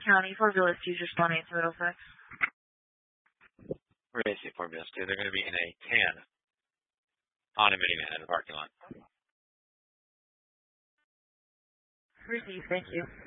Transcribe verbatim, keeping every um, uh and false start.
County, Fabulous two, responding to Middlesex. Race Fabulous two. They're going to be in a tan Honda minivan in the parking lot. Received, thank you.